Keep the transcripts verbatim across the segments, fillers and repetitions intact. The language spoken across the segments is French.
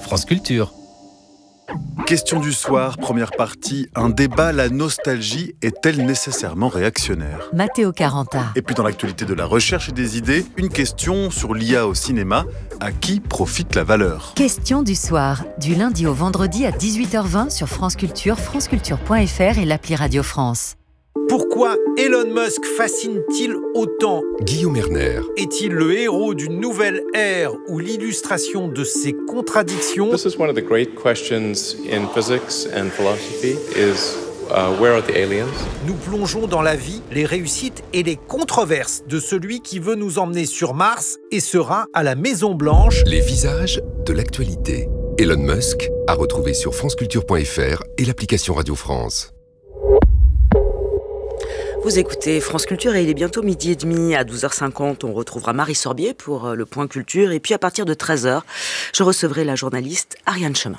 France Culture. Question du soir, première partie. Un débat, la nostalgie est-elle nécessairement réactionnaire ? Matteo Caranta. Et puis dans l'actualité de la recherche et des idées, une question sur l'I A au cinéma. À qui profite la valeur ? Question du soir, du lundi au vendredi à dix-huit heures vingt sur France Culture, franceculture point f r et l'appli Radio France. Pourquoi Elon Musk fascine-t-il autant ? Guillaume Erner. Est-il le héros d'une nouvelle ère ou l'illustration de ses contradictions ? This is one of the great questions in physics and philosophy is uh, where are the aliens? Nous plongeons dans la vie, les réussites et les controverses de celui qui veut nous emmener sur Mars et sera à la Maison Blanche. Les visages de l'actualité. Elon Musk à retrouver sur franceculture point f r et l'application Radio France. Vous écoutez France Culture et il est bientôt midi et demi. À douze heures cinquante, on retrouvera Marie Sorbier pour le Point Culture. Et puis à partir de treize heures, je recevrai la journaliste Ariane Chemin.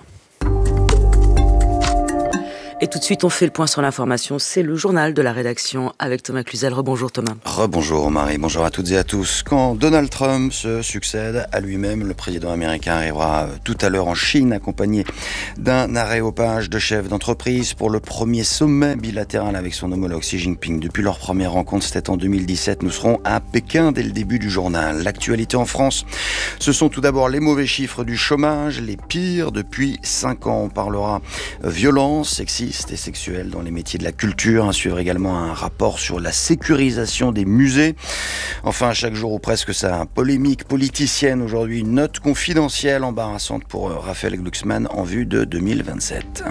Et tout de suite, on fait le point sur l'information. C'est le journal de la rédaction avec Thomas Cluzel. Rebonjour Thomas. Rebonjour Marie, bonjour à toutes et à tous. Quand Donald Trump se succède à lui-même, le président américain arrivera tout à l'heure en Chine, accompagné d'un aréopage de chefs d'entreprise pour le premier sommet bilatéral avec son homologue Xi Jinping. Depuis leur première rencontre, c'était en deux mille dix-sept. Nous serons à Pékin dès le début du journal. L'actualité en France, ce sont tout d'abord les mauvais chiffres du chômage, les pires depuis cinq ans. On parlera violence, sexisme et sexuelle dans les métiers de la culture. À suivre également un rapport sur la sécurisation des musées. Enfin, chaque jour ou presque, ça polémique politicienne. Aujourd'hui, une note confidentielle embarrassante pour Raphaël Glucksmann en vue de deux mille vingt-sept.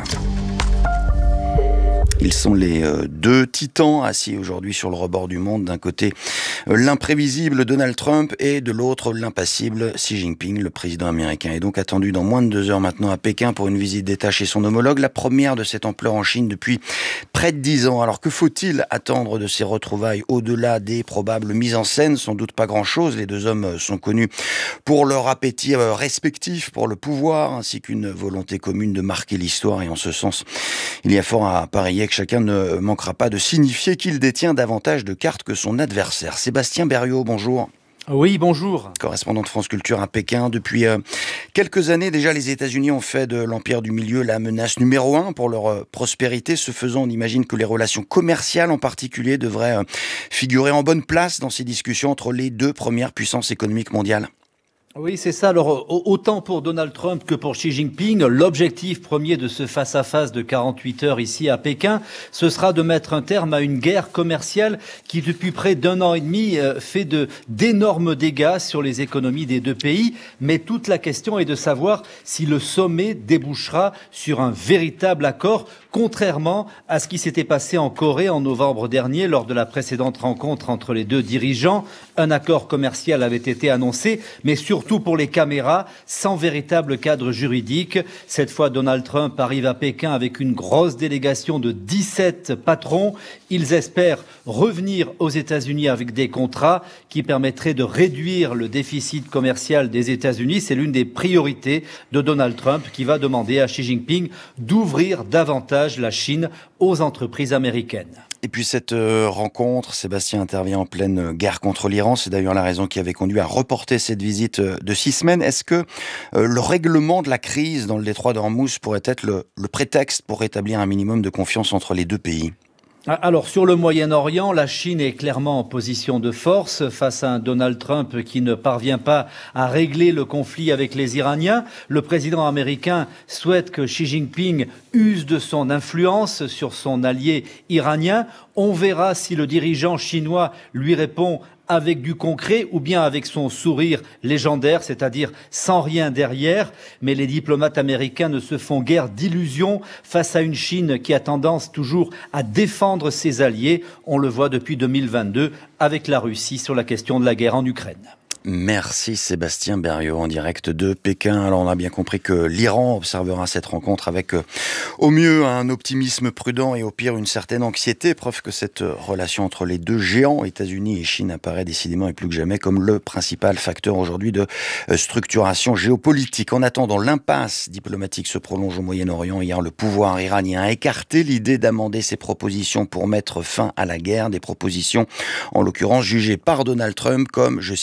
Ils sont les euh, deux titans assis aujourd'hui sur le rebord du monde. D'un côté, euh, l'imprévisible Donald Trump et de l'autre, l'impassible Xi Jinping. Le président américain est donc attendu dans moins de deux heures maintenant à Pékin pour une visite d'État chez son homologue. La première de cette ampleur en Chine depuis près de dix ans. Alors que faut-il attendre de ces retrouvailles au-delà des probables mises en scène ? Sans doute pas grand-chose. Les deux hommes sont connus pour leur appétit euh, respectif pour le pouvoir ainsi qu'une volonté commune de marquer l'histoire. Et en ce sens, il y a fort à parier que chacun ne manquera pas de signifier qu'il détient davantage de cartes que son adversaire. Sébastien Berriot, bonjour. Oui, bonjour. Correspondant de France Culture à Pékin. Depuis euh, quelques années déjà, les États-Unis ont fait de l'empire du milieu la menace numéro un pour leur euh, prospérité. Ce faisant, on imagine que les relations commerciales en particulier devraient euh, figurer en bonne place dans ces discussions entre les deux premières puissances économiques mondiales. Oui, c'est ça. Alors, autant pour Donald Trump que pour Xi Jinping, l'objectif premier de ce face-à-face de quarante-huit heures ici à Pékin, ce sera de mettre un terme à une guerre commerciale qui, depuis près d'un an et demi, fait de, d'énormes dégâts sur les économies des deux pays. Mais toute la question est de savoir si le sommet débouchera sur un véritable accord, contrairement à ce qui s'était passé en Corée en novembre dernier lors de la précédente rencontre entre les deux dirigeants. Un accord commercial avait été annoncé, mais surtout pour les caméras, sans véritable cadre juridique. Cette fois, Donald Trump arrive à Pékin avec une grosse délégation de dix-sept patrons. Ils espèrent revenir aux États-Unis avec des contrats qui permettraient de réduire le déficit commercial des États-Unis. C'est l'une des priorités de Donald Trump qui va demander à Xi Jinping d'ouvrir davantage la Chine aux entreprises américaines. Et puis cette euh, rencontre, Sébastien, intervient en pleine guerre contre l'Iran. C'est d'ailleurs la raison qui avait conduit à reporter cette visite euh, de six semaines. Est-ce que euh, le règlement de la crise dans le détroit d'Ormuz pourrait être le, le prétexte pour rétablir un minimum de confiance entre les deux pays ? Alors, sur le Moyen-Orient, la Chine est clairement en position de force face à un Donald Trump qui ne parvient pas à régler le conflit avec les Iraniens. Le président américain souhaite que Xi Jinping use de son influence sur son allié iranien. On verra si le dirigeant chinois lui répond avec du concret ou bien avec son sourire légendaire, c'est-à-dire sans rien derrière. Mais les diplomates américains ne se font guère d'illusions face à une Chine qui a tendance toujours à défendre ses alliés. On le voit depuis deux mille vingt-deux avec la Russie sur la question de la guerre en Ukraine. Merci Sébastien Berriot en direct de Pékin. Alors on a bien compris que l'Iran observera cette rencontre avec euh, au mieux un optimisme prudent et au pire une certaine anxiété, preuve que cette relation entre les deux géants, États-Unis et Chine, apparaît décidément et plus que jamais comme le principal facteur aujourd'hui de euh, structuration géopolitique. En attendant, l'impasse diplomatique se prolonge au Moyen-Orient. Hier, le pouvoir iranien a écarté l'idée d'amender ses propositions pour mettre fin à la guerre, des propositions en l'occurrence jugées par Donald Trump comme, je cite, bonnes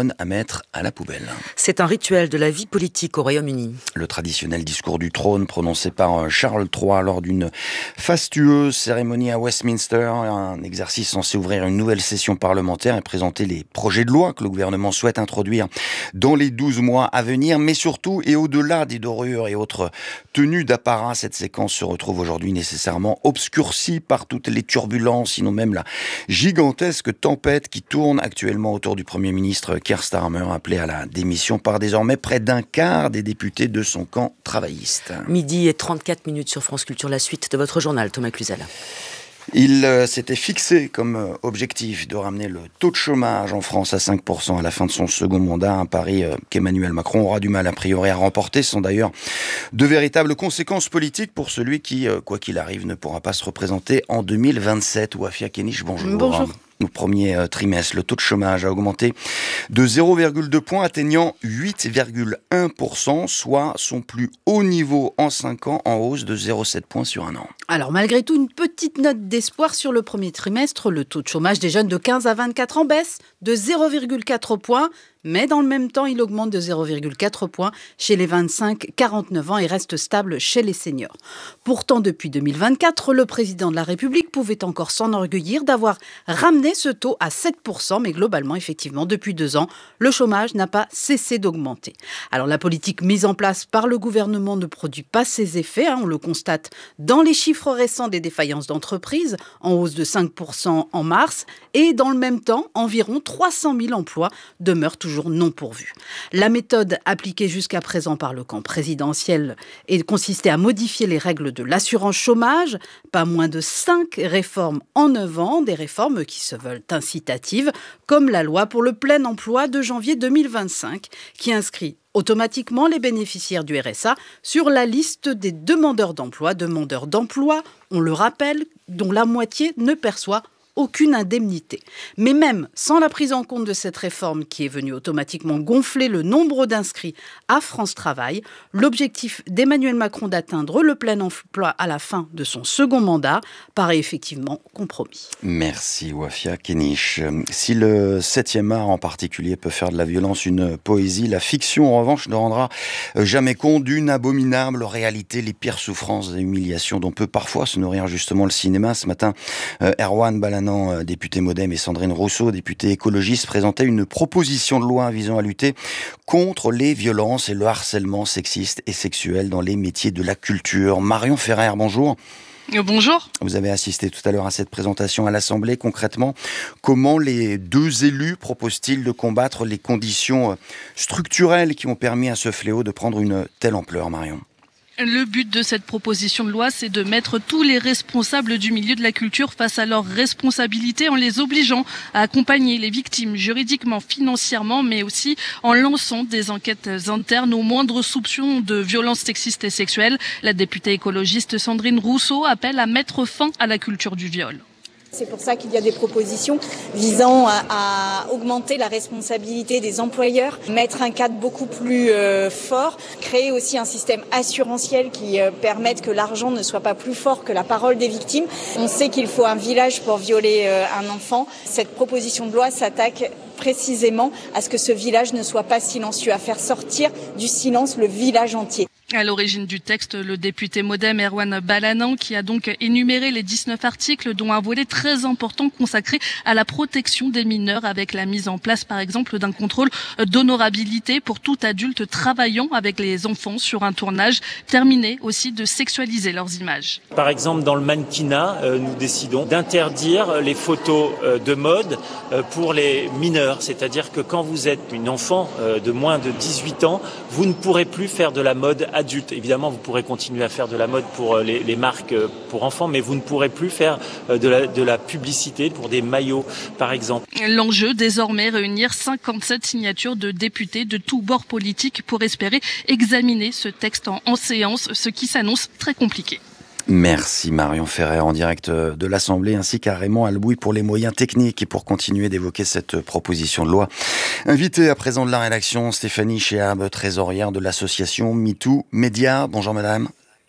couronne à mettre à la poubelle. C'est un rituel de la vie politique au Royaume-Uni. Le traditionnel discours du trône prononcé par Charles trois lors d'une fastueuse cérémonie à Westminster, un exercice censé ouvrir une nouvelle session parlementaire et présenter les projets de loi que le gouvernement souhaite introduire dans les douze mois à venir, mais surtout et au-delà des dorures et autres tenues d'apparat, cette séquence se retrouve aujourd'hui nécessairement obscurcie par toutes les turbulences, sinon même la gigantesque tempête qui tourne actuellement autour du Premier ministre Keir Starmer, appelé à la démission par désormais près d'un quart des députés de son camp travailliste. Midi et trente-quatre minutes sur France Culture, la suite de votre journal, Thomas Cluzel. Il euh, s'était fixé comme euh, objectif de ramener le taux de chômage en France à cinq pour cent à la fin de son second mandat, un pari euh, qu'Emmanuel Macron aura du mal a priori à remporter, sans d'ailleurs de véritables conséquences politiques pour celui qui, euh, quoi qu'il arrive, ne pourra pas se représenter en deux mille vingt-sept. Wafia Kenich, bonjour. Bonjour. Au premier trimestre, le taux de chômage a augmenté de zéro virgule deux points, atteignant huit virgule un pour cent, soit son plus haut niveau en cinq ans, en hausse de zéro virgule sept points sur un an. Alors malgré tout, une petite note d'espoir sur le premier trimestre. Le taux de chômage des jeunes de quinze à vingt-quatre ans baisse de zéro virgule quatre points. Mais dans le même temps, il augmente de zéro virgule quatre points chez les vingt-cinq à quarante-neuf ans et reste stable chez les seniors. Pourtant, depuis deux mille vingt-quatre, le président de la République pouvait encore s'enorgueillir d'avoir ramené ce taux à sept pour cent. Mais globalement, effectivement, depuis deux ans, le chômage n'a pas cessé d'augmenter. Alors la politique mise en place par le gouvernement ne produit pas ses effets. Hein, on le constate dans les chiffres récents des défaillances d'entreprises, en hausse de cinq pour cent en mars. Et dans le même temps, environ trois cent mille emplois demeurent toujours non pourvus. La méthode appliquée jusqu'à présent par le camp présidentiel consistait à modifier les règles de l'assurance chômage. Pas moins de cinq réformes en neuf ans, des réformes qui se veulent incitatives, comme la loi pour le plein emploi de janvier deux mille vingt-cinq, qui inscrit automatiquement les bénéficiaires du R S A sur la liste des demandeurs d'emploi. Demandeurs d'emploi, on le rappelle, dont la moitié ne perçoit aucune indemnité. Mais même sans la prise en compte de cette réforme qui est venue automatiquement gonfler le nombre d'inscrits à France Travail, l'objectif d'Emmanuel Macron d'atteindre le plein emploi à la fin de son second mandat paraît effectivement compromis. Merci Wafia Kenich. Si le septième art en particulier peut faire de la violence une poésie, la fiction en revanche ne rendra jamais compte d'une abominable réalité, les pires souffrances et humiliations dont peut parfois se nourrir justement le cinéma. Ce matin, Erwan Balanant, député Modem, et Sandrine Rousseau, députée écologiste, présentaient une proposition de loi visant à lutter contre les violences et le harcèlement sexiste et sexuel dans les métiers de la culture. Marion Ferrer, bonjour. Bonjour. Vous avez assisté tout à l'heure à cette présentation à l'Assemblée. Concrètement, comment les deux élus proposent-ils de combattre les conditions structurelles qui ont permis à ce fléau de prendre une telle ampleur, Marion ? Le but de cette proposition de loi, c'est de mettre tous les responsables du milieu de la culture face à leurs responsabilités en les obligeant à accompagner les victimes juridiquement, financièrement, mais aussi en lançant des enquêtes internes aux moindres soupçons de violences sexistes et sexuelles. La députée écologiste Sandrine Rousseau appelle à mettre fin à la culture du viol. C'est pour ça qu'il y a des propositions visant à, à augmenter la responsabilité des employeurs, mettre un cadre beaucoup plus euh, fort, créer aussi un système assurantiel qui euh, permette que l'argent ne soit pas plus fort que la parole des victimes. On sait qu'il faut un village pour violer euh, un enfant. Cette proposition de loi s'attaque précisément à ce que ce village ne soit pas silencieux, à faire sortir du silence le village entier. À l'origine du texte, le député Modem Erwan Balanant, qui a donc énuméré les dix-neuf articles, dont un volet très important consacré à la protection des mineurs, avec la mise en place, par exemple, d'un contrôle d'honorabilité pour tout adulte travaillant avec les enfants sur un tournage, terminé aussi de sexualiser leurs images. Par exemple, dans le mannequinat, euh, nous décidons d'interdire les photos euh, de mode euh, pour les mineurs, c'est-à-dire que quand vous êtes une enfant euh, de moins de dix-huit ans, vous ne pourrez plus faire de la mode adulte. Évidemment, vous pourrez continuer à faire de la mode pour les, les marques pour enfants, mais vous ne pourrez plus faire de la, de la publicité pour des maillots, par exemple. L'enjeu, désormais, réunir cinquante-sept signatures de députés de tous bords politiques pour espérer examiner ce texte en, en séance, ce qui s'annonce très compliqué. Merci Marion Ferrer en direct de l'Assemblée, ainsi qu'à Raymond Albouy pour les moyens techniques et pour continuer d'évoquer cette proposition de loi. Invitée à présent de la rédaction, Stéphanie Chéab, trésorière de l'association MeToo Média. Bonjour madame.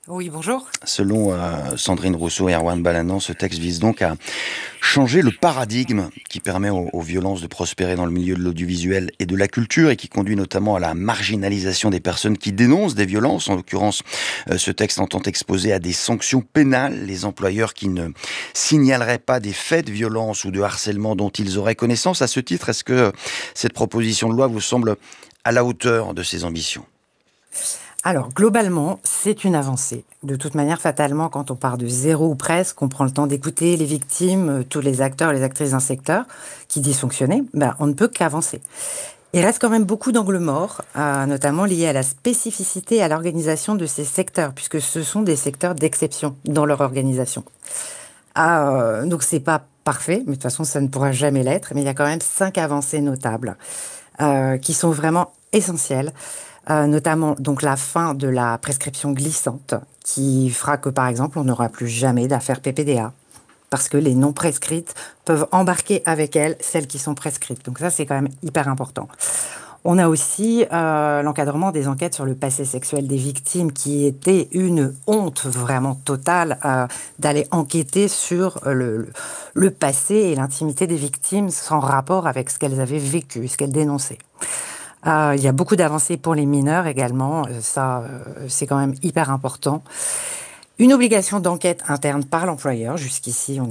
Oui, bonjour. Selon euh, Sandrine Rousseau et Erwan Balanan, ce texte vise donc à changer le paradigme qui permet aux, aux violences de prospérer dans le milieu de l'audiovisuel et de la culture et qui conduit notamment à la marginalisation des personnes qui dénoncent des violences. En l'occurrence, euh, ce texte entend exposer à des sanctions pénales les employeurs qui ne signaleraient pas des faits de violence ou de harcèlement dont ils auraient connaissance. À ce titre, est-ce que cette proposition de loi vous semble à la hauteur de ces ambitions ? Alors, globalement, c'est une avancée. De toute manière, fatalement, quand on part de zéro ou presque, on prend le temps d'écouter les victimes, tous les acteurs, les actrices d'un secteur qui dysfonctionnaient, ben, on ne peut qu'avancer. Il reste quand même beaucoup d'angles morts, euh, notamment liés à la spécificité et à l'organisation de ces secteurs, puisque ce sont des secteurs d'exception dans leur organisation. Euh, donc, c'est pas parfait, mais de toute façon, ça ne pourra jamais l'être, mais il y a quand même cinq avancées notables euh, qui sont vraiment essentielles. Euh, notamment donc la fin de la prescription glissante qui fera que, par exemple, on n'aura plus jamais d'affaires P P D A parce que les non prescrites peuvent embarquer avec elles celles qui sont prescrites. Donc ça, c'est quand même hyper important. On a aussi euh, l'encadrement des enquêtes sur le passé sexuel des victimes qui était une honte vraiment totale euh, d'aller enquêter sur le, le, le passé et l'intimité des victimes sans rapport avec ce qu'elles avaient vécu, ce qu'elles dénonçaient. Euh, il y a beaucoup d'avancées pour les mineurs également, ça euh, c'est quand même hyper important. Une obligation d'enquête interne par l'employeur, jusqu'ici on